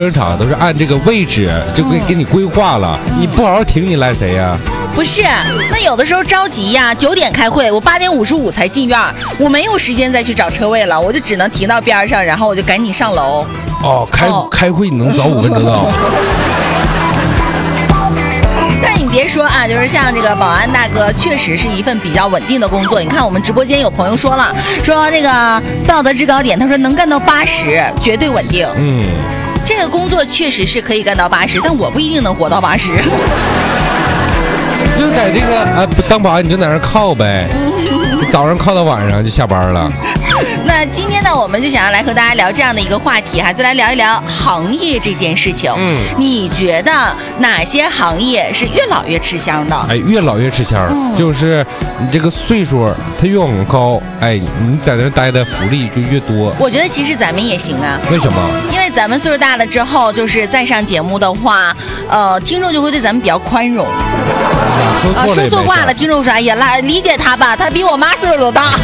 停车场都是按这个位置就给你规划了，你不好好停，你赖谁呀？ 不是，那有的时候着急呀，9点开会，我8点55才进院，我没有时间再去找车位了，我就只能停到边上，然后我就赶紧上楼。 哦，开会你能早5分钟到？ 但你别说啊，就是像这个保安大哥，确实是一份比较稳定的工作。你看我们直播间有朋友说了，说这个道德制高点，他说能干到80，绝对稳定。这个工作确实是可以干到80，但我不一定能活到80。 就在这个当保安你就在那靠呗，早上靠到晚上就下班了。 那今天呢，我们就想要来和大家聊这样的一个话题哈，就来聊一聊行业这件事情。你觉得哪些行业是越老越吃香的？ 越老越吃香，就是你这个岁数它越往高，你在那待的福利就越多。 我觉得其实咱们也行啊。 为什么？因为咱们岁数大了之后，就是再上节目的话，听众就会对咱们比较宽容。说错话了，听众说：“哎呀，理解他吧，他比我妈岁数都大。”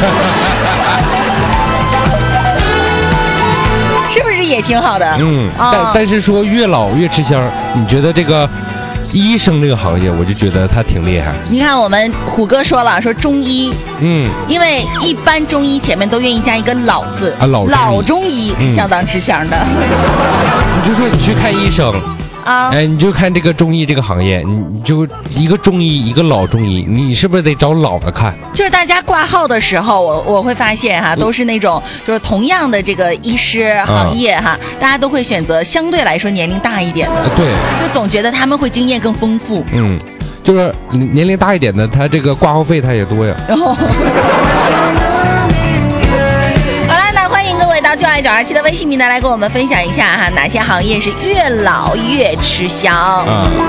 是不是也挺好的？ 但是说越老越吃香，你觉得这个医生这个行业，我就觉得他挺厉害。 你看我们虎哥说了，说中医，因为一般中医前面都愿意加一个老字啊，老中医是相当吃香的。 你就说你去看医生。你就看这个中医这个行业，你就一个中医一个老中医，你是不是得找老的看？ 就是大家挂号的时候，我会发现哈，都是那种就是同样的这个医师行业哈，大家都会选择相对来说年龄大一点的。 对， 就总觉得他们会经验更丰富。 就是年龄大一点的，他这个挂号费他也多呀。 到就爱927的微信平台来跟我们分享一下哈，哪些行业是越老越吃香？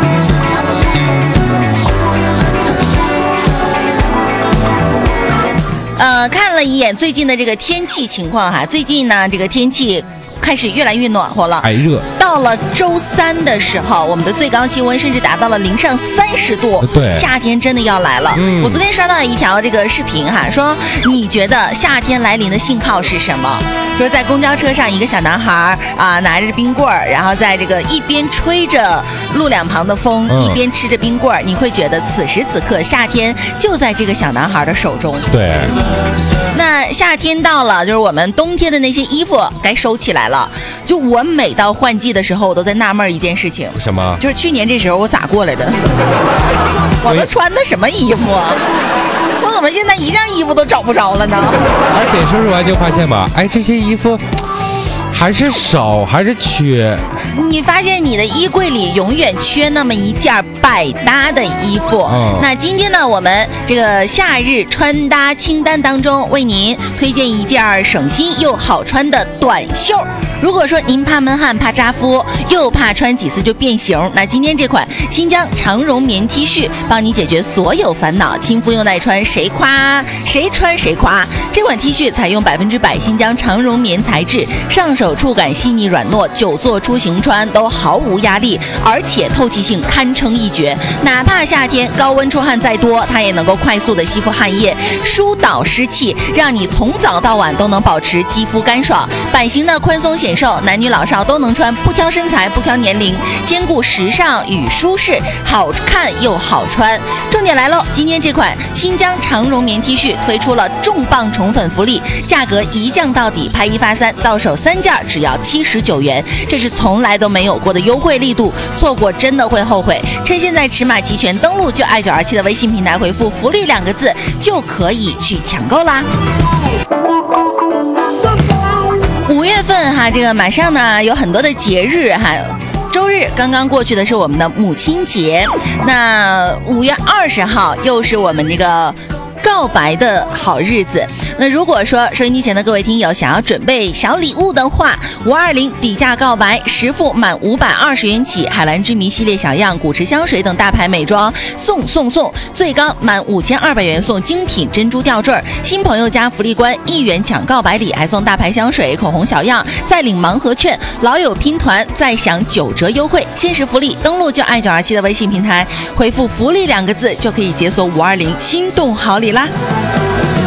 看了一眼最近的这个天气情况哈，最近呢这个天气开始越来越暖和了， 热。 到了周3的时候，我们的最高气温甚至达到了零上30度。 对， 夏天真的要来了。我昨天刷到一条这个视频哈，说你觉得夏天来临的信号是什么？说在公交车上，一个小男孩拿着冰棍儿，然后在这个一边吹着路两旁的风，一边吃着冰棍儿，你会觉得此时此刻夏天就在这个小男孩的手中。 对。 那夏天到了，就是我们冬天的那些衣服该收起来了。就我每到换季的时候，我都在纳闷一件事情。 什么？ 就是去年这时候我咋过来的？我都穿的什么衣服啊？我怎么现在一件衣服都找不着了呢？ 而且说实话就发现吧，这些衣服还是少，还是缺。 你发现你的衣柜里永远缺那么一件百搭的衣服。那今天呢，我们这个夏日穿搭清单当中，为您推荐一件省心又好穿的短袖。如果说您怕闷汗、怕扎肤，又怕穿几次就变形，那今天这款新疆长绒棉 T 恤帮你解决所有烦恼，亲肤又耐穿，谁夸谁穿谁夸。这款 T 恤采用100%新疆长绒棉材质，上手触感细腻软糯，久坐出行穿都毫无压力，而且透气性堪称一绝。哪怕夏天高温出汗再多，它也能够快速的吸附汗液，疏导湿气，让你从早到晚都能保持肌肤干爽。版型呢宽松显瘦，男女老少都能穿，不挑身材不挑年龄，兼顾时尚与舒适，好看又好穿。重点来喽，今天这款新疆长绒棉 T 恤推出了重磅宠粉福利，价格一降到底，拍1发3，到手3件只要79元，这是从来都没有过的优惠力度，错过真的会后悔。趁现在尺码齐全，登录就爱927的微信平台回复福利2个字就可以去抢购啦。5月份哈，这个马上呢有很多的节日哈。周日刚刚过去的是我们的母亲节，那5月20号又是我们这个告白的好日子。那如果说收音机前的各位听友想要准备小礼物的话，520底价告白10副满520元起，海蓝之谜系列小样、古驰香水等大牌美妆送，最高满5200元送精品珍珠吊坠。新朋友加福利关1元抢告白礼，还送大牌香水、口红小样，再领盲盒券，老友拼团再享9折优惠。限时福利，登录就爱927的微信平台回复福利2个字就可以解锁520心动好礼啦。